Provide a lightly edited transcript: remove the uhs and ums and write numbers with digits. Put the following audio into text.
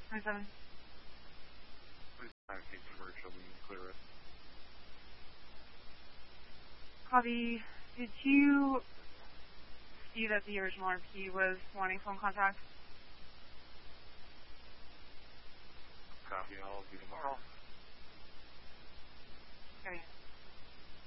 27. Please find a commercial and clear it. Copy. Did you see that the original RP was wanting phone contact? Copy. I'll be tomorrow. Okay.